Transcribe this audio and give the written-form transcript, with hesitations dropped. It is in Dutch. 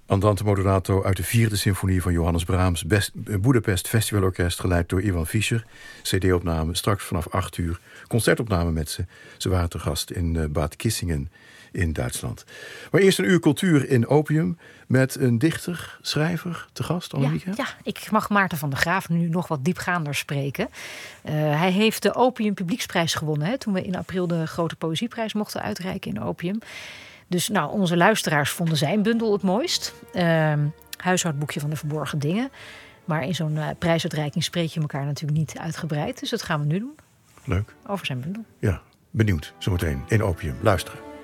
Andante moderato uit de 4e symfonie van Johannes Brahms. Budapest Festivalorkest, geleid door Ivan Fischer. CD-opname straks vanaf 8 uur. Concertopname met ze. Ze waren te gast in Bad Kissingen in Duitsland. Maar eerst een uur cultuur in Opium met een dichter, schrijver te gast, Annemieke. Ja, ik mag Maarten van der Graaf nu nog wat diepgaander spreken. Hij heeft de Opium Publieksprijs gewonnen, hè, toen we in april de grote poëzieprijs mochten uitreiken in Opium. Dus onze luisteraars vonden zijn bundel het mooist. Huishoudboekje van de verborgen dingen. Maar in zo'n prijsuitreiking spreek je elkaar natuurlijk niet uitgebreid. Dus dat gaan we nu doen. Leuk. Over zijn bundel. Ja, benieuwd. Zometeen in Opium. Luisteren.